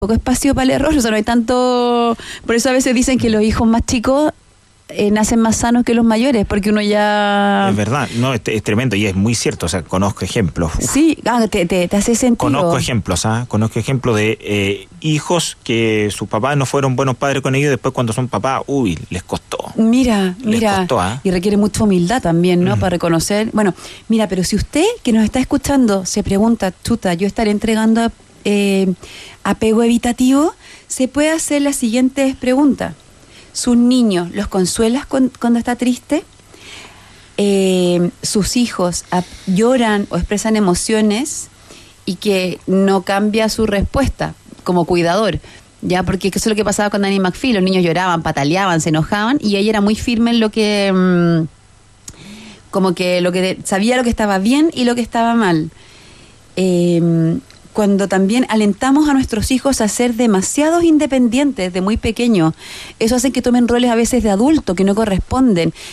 poco espacio para el error, o sea, no hay tanto... Por eso a veces dicen que los hijos más chicos nacen más sanos que los mayores, porque uno ya... Es verdad, no, es tremendo y es muy cierto, o sea, conozco ejemplos. Sí, te hace sentido. Conozco ejemplos de hijos que sus papás no fueron buenos padres con ellos, y después cuando son papás, les costó. Mira, les costó, y requiere mucha humildad también, ¿no? Para reconocer. Bueno, mira, pero si usted que nos está escuchando se pregunta, chuta, yo estaré entregando apego evitativo, se puede hacer las siguientes preguntas. ¿Sus niños los consuelas cuando está triste? ¿Sus hijos lloran o expresan emociones y que no cambia su respuesta como cuidador? Ya, porque eso es lo que pasaba con Danny McPhee, los niños lloraban, pataleaban, se enojaban y ella era muy firme en lo que como que sabía lo que estaba bien y lo que estaba mal. Cuando también alentamos a nuestros hijos a ser demasiados independientes de muy pequeños, eso hace que tomen roles a veces de adulto que no corresponden.